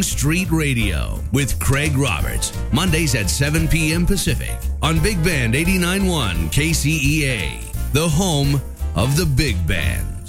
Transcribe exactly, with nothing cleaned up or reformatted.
Street Radio with Craig Roberts. Mondays at seven p.m. Pacific on Big Band eighty-nine point one K C E A, the home of the Big Band.